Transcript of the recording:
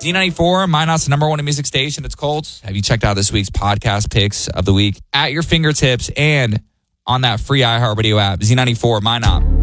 Z94, Minot's number one music station. It's Colts. Have you checked out this week's podcast picks of the week at your fingertips and on that free iHeartRadio app? Z94, Minot.